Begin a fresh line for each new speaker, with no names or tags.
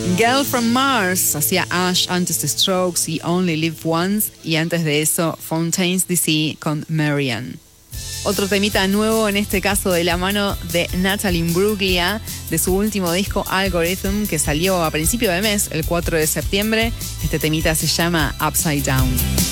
Girl from Mars hacía Ash, antes de Strokes y Only Live Once, y antes de eso Fontaines DC con Marianne. Otro temita nuevo, en este caso de la mano de Natalie Imbruglia, de su último disco Algorithm, que salió a principio de mes, el 4 de septiembre. Este temita se llama Upside Down.